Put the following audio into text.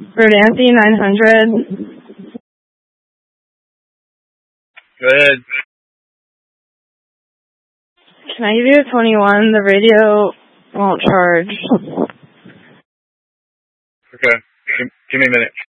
Verdancy 900. Go ahead. Can I give you a 21? The radio won't charge. Okay. Give me a minute.